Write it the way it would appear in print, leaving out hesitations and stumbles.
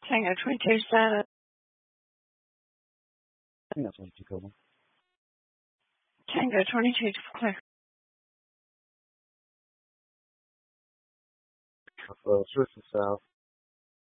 Tango 22 status. I think that's 22 Cobalt. Tango 22 clear. Swift to south.